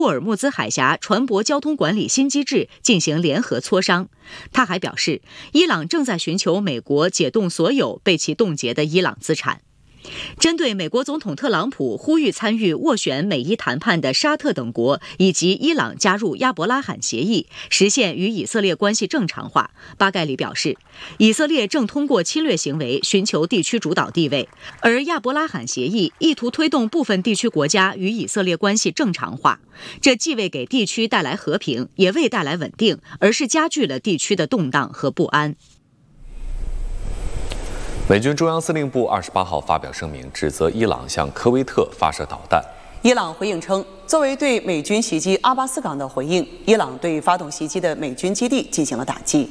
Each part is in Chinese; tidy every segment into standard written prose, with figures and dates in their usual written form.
霍尔木兹海峡船舶交通管理新机制进行联合磋商。他还表示，伊朗正在寻求美国解冻所有被其冻结的伊朗资产。针对美国总统特朗普呼吁参与斡旋美伊谈判的沙特等国以及伊朗加入亚伯拉罕协议，实现与以色列关系正常化，巴盖里表示，以色列正通过侵略行为寻求地区主导地位，而亚伯拉罕协议意图推动部分地区国家与以色列关系正常化，这既未给地区带来和平，也未带来稳定，而是加剧了地区的动荡和不安。 美军中央司令部28号发表声明，指责伊朗向科威特发射导弹。 伊朗回应称，作为对美军袭击阿巴斯港的回应，伊朗对发动袭击的美军基地进行了打击。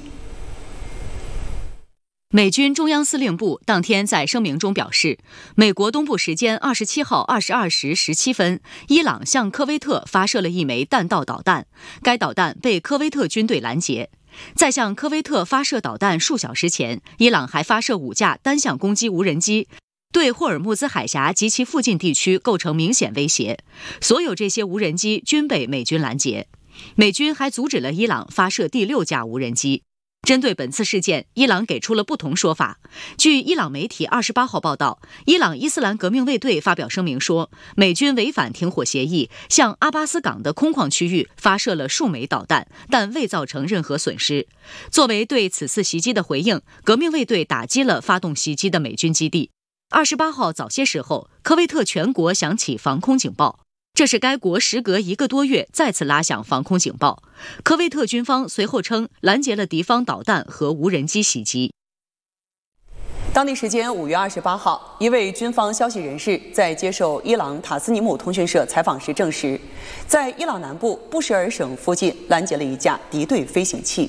美军中央司令部当天在声明中表示，美国东部时间27号22时17分，伊朗向科威特发射了一枚弹道导弹，该导弹被科威特军队拦截。在向科威特发射导弹数小时前，伊朗还发射5架单向攻击无人机，对霍尔木兹海峡及其附近地区构成明显威胁。所有这些无人机均被美军拦截。美军还阻止了伊朗发射第6架无人机。针对本次事件，伊朗给出了不同说法。据伊朗媒体28号报道，伊朗伊斯兰革命卫队发表声明说，美军违反停火协议，向阿巴斯港的空旷区域发射了数枚导弹，但未造成任何损失。作为对此次袭击的回应，革命卫队打击了发动袭击的美军基地。28号早些时候，科威特全国响起防空警报。这是该国时隔1个多月再次拉响防空警报。科威特军方随后称拦截了敌方导弹和无人机袭击。 当地时间5月28号，一位军方消息人士在接受伊朗塔斯尼姆通讯社采访时证实，在伊朗南部布什尔省附近拦截了一架敌对飞行器。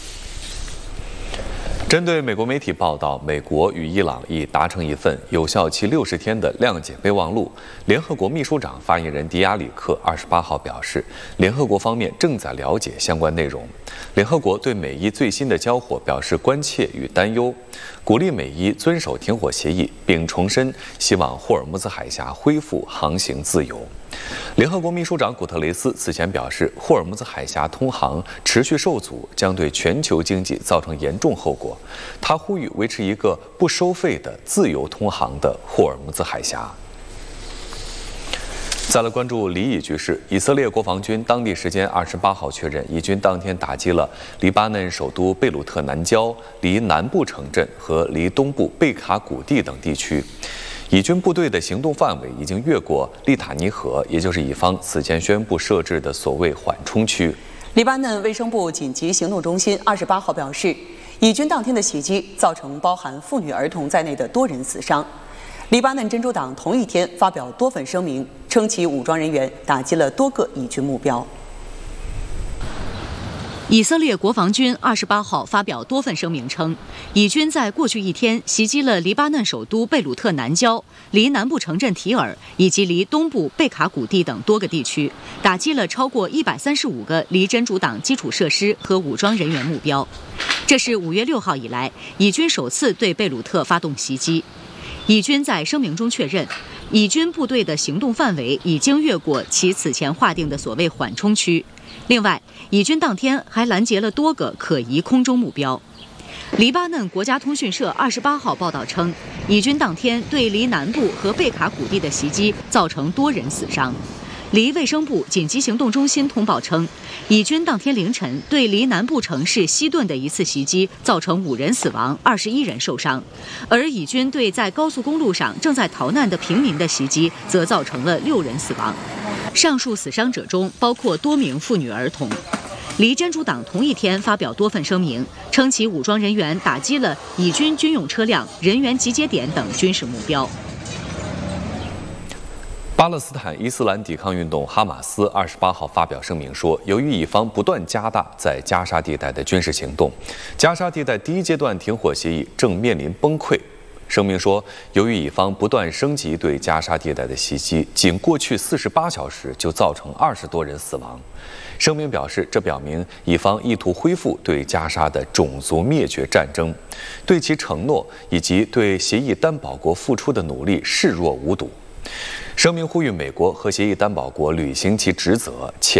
针对美国媒体报道，美国与伊朗已达成一份有效期60天的谅解备忘录，联合国秘书长发言人迪亚里克28号表示，联合国方面正在了解相关内容。联合国对美伊最新的交火表示关切与担忧，鼓励美伊遵守停火协议，并重申希望霍尔木兹海峡恢复航行自由。联合国秘书长古特雷斯此前表示，霍尔木兹海峡通航持续受阻，将对全球经济造成严重后果。他呼吁维持一个不收费的自由通航的霍尔木兹海峡。再来关注离以局势，以色列国防军当地时间28号确认，以军当天打击了黎巴嫩首都贝鲁特南郊、离南部城镇和离东部贝卡谷地等地区。以军部队的行动范围已经越过利塔尼河，也就是以方此前宣布设置的所谓缓冲区。 黎巴嫩卫生部紧急行动中心28号表示，以军当天的袭击造成包含妇女儿童在内的多人死伤。黎巴嫩真主党同一天发表多份声明，称其武装人员打击了多个以军目标。 以色列国防军28号发表多份声明称，以军在过去一天袭击了黎巴嫩首都贝鲁特南郊、离南部城镇提尔以及离东部贝卡谷地等多个地区，打击了超过135个离真主党基础设施和武装人员目标。这是5月6号以来，以军首次对贝鲁特发动袭击。以军在声明中确认，以军部队的行动范围已经越过其此前划定的所谓缓冲区。另外，以军当天还拦截了多个可疑空中目标。黎巴嫩国家通讯社28号报道称，以军当天对离南部和贝卡谷地的袭击造成多人死伤。离卫生部紧急行动中心通报称，以军当天凌晨对离南部城市西顿的一次袭击造成5人死亡，21人受伤，而以军对在高速公路上正在逃难的平民的袭击则造成了6人死亡。上述死伤者中包括多名妇女儿童。离真主党同一天发表多份声明，称其武装人员打击了以军军用车辆、人员集结点等军事目标。 巴勒斯坦伊斯兰抵抗运动哈马斯28号发表声明说，由于以方不断加大在加沙地带的军事行动，加沙地带第一阶段停火协议正面临崩溃。声明说，由于以方不断升级对加沙地带的袭击，仅过去48小时就造成20多人死亡。声明表示，这表明以方意图恢复对加沙的种族灭绝战争，对其承诺以及对协议担保国付出的努力视若无睹。 声明呼吁美国和协议担保国履行其职责，